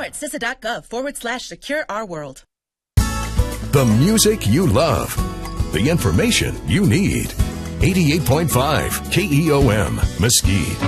at CISA.gov/secure our world. The music you love. The information you need. 88.5 KEOM, Mesquite.